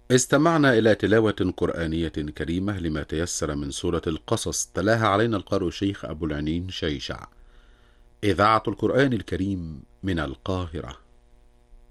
استمعنا إلى تلاوة قرآنية كريمة لما تيسر من سورة القصص، تلاها علينا القارئ الشيخ أبو العنين شيشع. إذاعة القرآن الكريم من القاهرة.